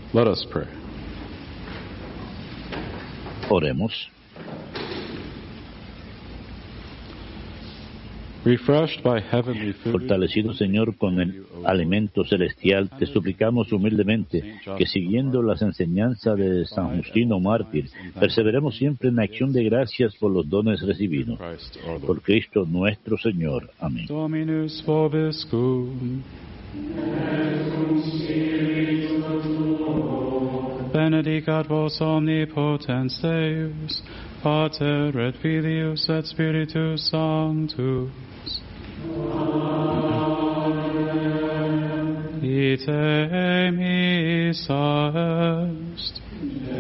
Let us pray. Oremos. Refreshed by heavenly food, Fortalecido, Señor, con el alimento celestial, te suplicamos humildemente que, siguiendo las enseñanzas de San Justino Mártir, perseveremos siempre en acción de gracias por los dones recibidos. Por Cristo nuestro Señor. Amén. Dominus vobiscum. Benedicat vos omnipotens Deus, Pater et Filius et Spiritus Sanctus. Ite missa est.